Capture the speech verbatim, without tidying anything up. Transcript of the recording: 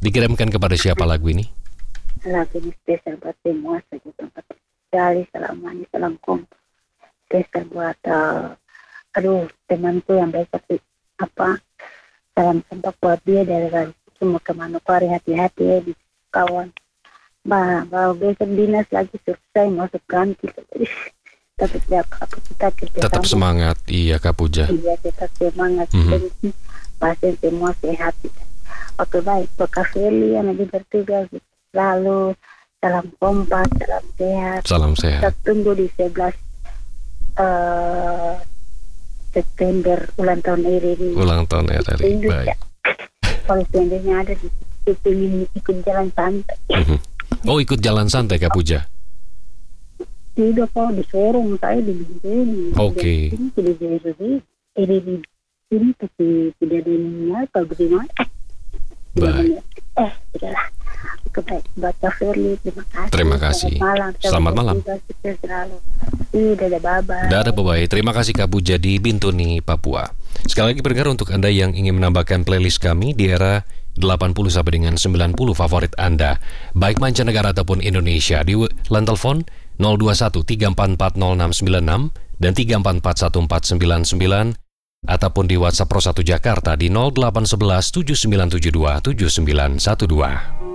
Dikirimkan kepada siapa lagu ini? Lagu ini spesial buat semua saja tempat sekali, salam manis, salam kom. Spesial buat uh, aduh temanku yang baik tapi apa salam sempak buat dia dari dari semua ke Manokwari, hati-hati ya di kawan. Bah, bah besok dinas lagi selesai masuk ganti. Tapi tidak apa kita kerja Tetap semangat, iya Kak Puja. Iya tetap semangat. Mhm. Pasien semua sehat. Oke baik, Pak Kafeli yang lagi bertugas. Lalu salam kompas, salam sehat. Salam Kita sehat. tunggu di sebelas uh, September ulang tahun Eri. Ulang tahun R R I. Baik. Kalau seandainya ada di situ ingin ikut jalan santai. Mhm. Oh, ikut jalan santai Kak Puja. Tidak kok di showroom saya di sini. Oke. Ini tidak jadi Eri di sini tapi tidak ada ininya atau bagaimana? Baik. Eh, sudahlah. Baik, baca Firly, terima kasih. Terima kasih. Selamat malam. Selamat malam. Sukses selalu. Ih, dadah bye-bye. Dadah bye-bye. Terima kasih Kak Puja di Bintuni, Papua. Sekali lagi pendengar, untuk Anda yang ingin menambahkan playlist kami di era delapan puluh sampai dengan sembilan puluh favorit Anda, baik mancanegara ataupun Indonesia, di line telepon nol dua satu tiga empat empat nol enam sembilan enam dan tiga empat empat satu empat sembilan sembilan, ataupun di WhatsApp Pro satu Jakarta di nol delapan satu satu tujuh sembilan tujuh dua tujuh sembilan satu dua.